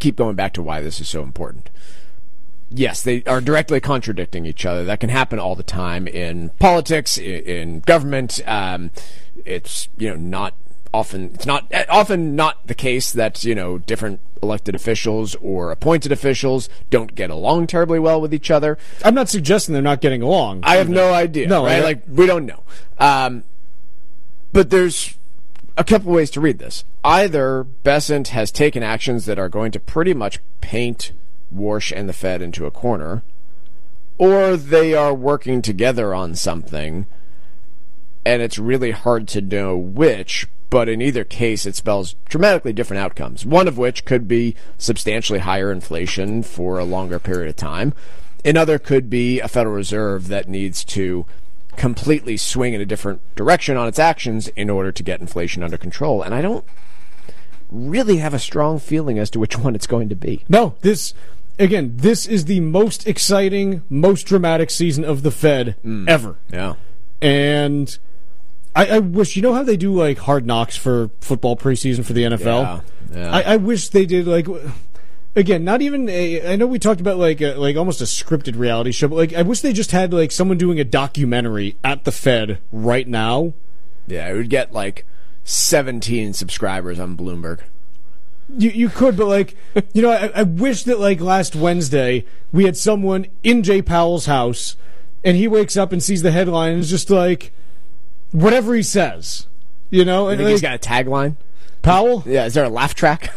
keep going back to why this is so important. Yes, they are directly contradicting each other. That can happen all the time in politics, in government. It's not often. It's not often not the case that different elected officials or appointed officials don't get along terribly well with each other. I'm not suggesting they're not getting along. I have no idea. No, right? We don't know. But there's a couple ways to read this. Either Bessent has taken actions that are going to pretty much paint Warsh and the Fed into a corner, or they are working together on something, and it's really hard to know which, but in either case it spells dramatically different outcomes, one of which could be substantially higher inflation for a longer period of time. Another could be a Federal Reserve that needs to completely swing in a different direction on its actions in order to get inflation under control, and I don't really have a strong feeling as to which one it's going to be. No, this is the most exciting, most dramatic season of the Fed ever. Yeah. And I wish, how they do like Hard Knocks for football preseason for the NFL? Yeah. I wish they did again, not even I know we talked about like almost a scripted reality show, but I wish they just had like someone doing a documentary at the Fed right now. Yeah, it would get 17 subscribers on Bloomberg. You could, but I wish that last Wednesday we had someone in Jay Powell's house and he wakes up and sees the headline and is just whatever he says, You think he's got a tagline? Powell? Yeah, is there a laugh track?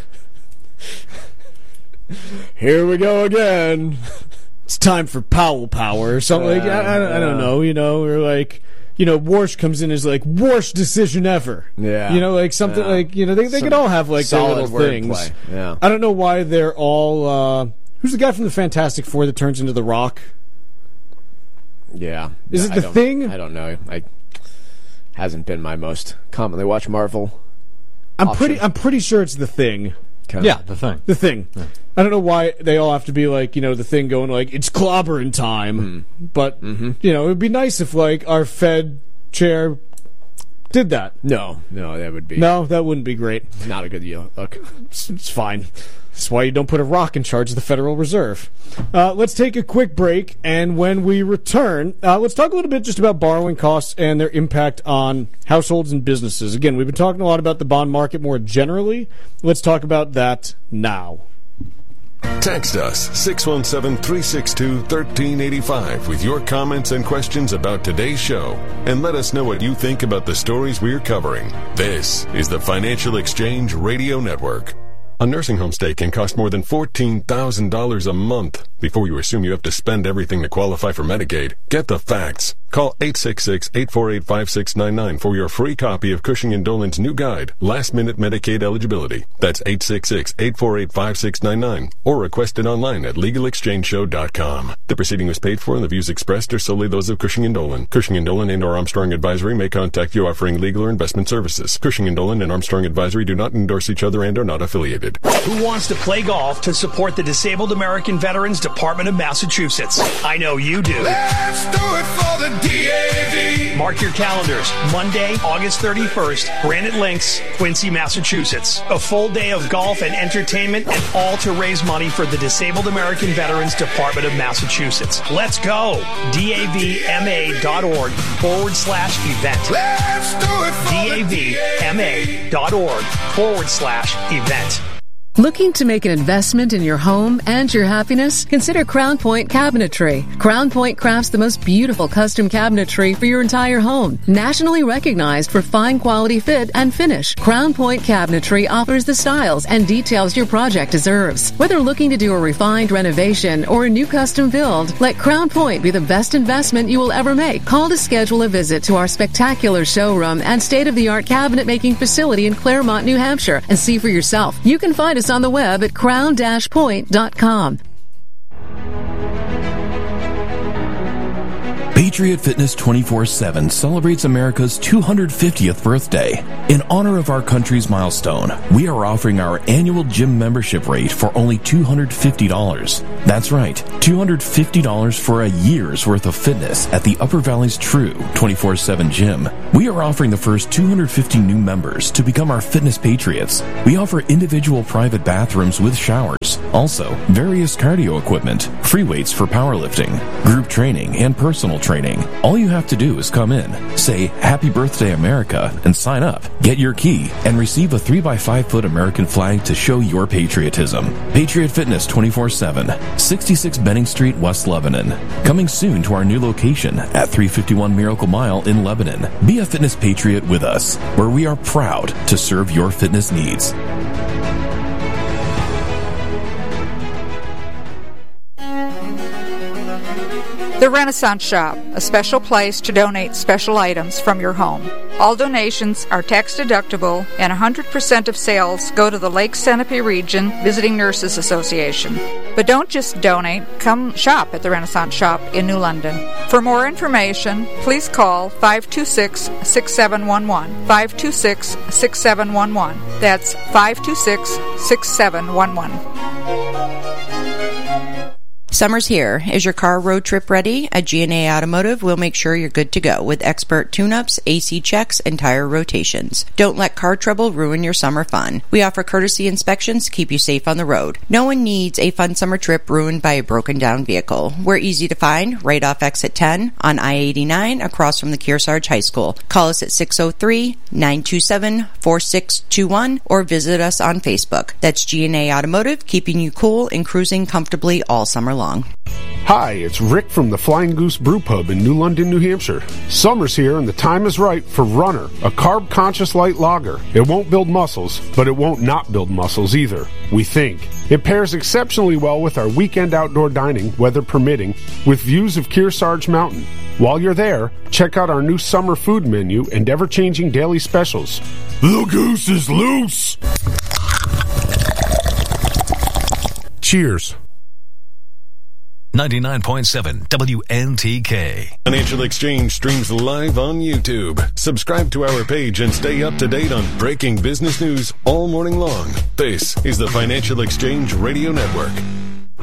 Here we go again. It's time for Powell power or something. I don't know, or Warsh comes in as worst decision ever. Yeah. Something they could all have their little things. Yeah. I don't know why they're all who's the guy from the Fantastic Four that turns into the Rock? Yeah. Is it the Thing? I don't know. Hasn't been my most commonly watched Marvel. I'm pretty sure it's the Thing. Okay. Yeah, the Thing. The Thing. Yeah. I don't know why they all have to be the Thing going it's clobbering time. But it would be nice if our Fed chair did that. No, that would be that wouldn't be great. Not a good look. It's fine. That's why you don't put a rock in charge of the Federal Reserve. Let's take a quick break, and when we return, let's talk a little bit just about borrowing costs and their impact on households and businesses. Again, we've been talking a lot about the bond market more generally. Let's talk about that now. Text us 617-362-1385 with your comments and questions about today's show, and let us know what you think about the stories we're covering. This is the Financial Exchange Radio Network. A nursing home stay can cost more than $14,000 a month. Before you assume you have to spend everything to qualify for Medicaid, get the facts. Call 866-848-5699 for your free copy of Cushing & Dolan's new guide, Last Minute Medicaid Eligibility. That's 866-848-5699, or request it online at LegalExchangeShow.com. The proceeding was paid for and the views expressed are solely those of Cushing & Dolan. Cushing & Dolan and or Armstrong Advisory may contact you offering legal or investment services. Cushing & Dolan and Armstrong Advisory do not endorse each other and are not affiliated. Who wants to play golf to support the Disabled American Veterans Department of Massachusetts? I know you do. Let's do it for the DAV. Mark your calendars. Monday, August 31st, Granite Links, Quincy, Massachusetts. A full day of golf and entertainment, and all to raise money for the Disabled American Veterans Department of Massachusetts. Let's go. DAVMA.org/event. Let's do it for DAVMA.org/event. Looking to make an investment in your home and your happiness? Consider Crown Point Cabinetry. Crown Point crafts the most beautiful custom cabinetry for your entire home. Nationally recognized for fine quality fit and finish, Crown Point Cabinetry offers the styles and details your project deserves. Whether looking to do a refined renovation or a new custom build, let Crown Point be the best investment you will ever make. Call to schedule a visit to our spectacular showroom and state-of-the-art cabinet making facility in Claremont, New Hampshire, and see for yourself. You can find us on the web at crown-point.com. Patriot Fitness 24/7 celebrates America's 250th birthday. In honor of our country's milestone, we are offering our annual gym membership rate for only $250. That's right, $250 for a year's worth of fitness at the Upper Valley's true 24/7 gym. We are offering the first 250 new members to become our fitness patriots. We offer individual private bathrooms with showers, Also, various cardio equipment, free weights for powerlifting, group training, and personal training. All you have to do is come in, say Happy Birthday America, and sign up. Get your key and receive a 3x5-foot American flag to show your patriotism. Patriot Fitness 24/7, 66 Benning Street, West Lebanon. Coming soon to our new location at 351 Miracle Mile in Lebanon. Be a fitness patriot with us, where we are proud to serve your fitness needs. The Renaissance Shop, a special place to donate special items from your home. All donations are tax deductible and 100% of sales go to the Lake Sanipee Region Visiting Nurses Association. But don't just donate, come shop at the Renaissance Shop in New London. For more information, please call 526-6711. 526-6711. That's 526-6711. Summer's here. Is your car road trip ready? At G&A Automotive, we'll make sure you're good to go with expert tune-ups, AC checks, and tire rotations. Don't let car trouble ruin your summer fun. We offer courtesy inspections to keep you safe on the road. No one needs a fun summer trip ruined by a broken-down vehicle. We're easy to find right off exit 10 on I-89 across from the Kearsarge High School. Call us at 603-927-4621 or visit us on Facebook. That's G&A Automotive, keeping you cool and cruising comfortably all summer long. Hi, it's Rick from the Flying Goose Brew Pub in New London, New Hampshire. Summer's here and the time is right for Runner, a carb-conscious light lager. It won't build muscles, but it won't not build muscles either, we think. It pairs exceptionally well with our weekend outdoor dining, weather permitting, with views of Kearsarge Mountain. While you're there, check out our new summer food menu and ever-changing daily specials. The goose is loose! Cheers. 99.7 WNTK. Financial Exchange streams live on YouTube. Subscribe to our page and stay up to date on breaking business news all morning long. This is the Financial Exchange Radio Network.